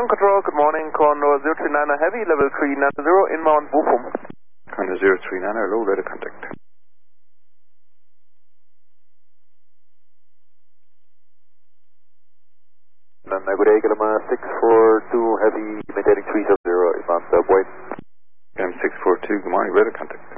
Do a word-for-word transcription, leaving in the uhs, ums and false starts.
Ground Control, good morning. Condor zero three niner Heavy, level three nine zero, inbound Bochum. Condor zero three niner, low, radar contact. And uh, good day, Kilima six four two Heavy, maintaining three seven zero, inbound uh, Boyd. M six four two, good morning, radar contact.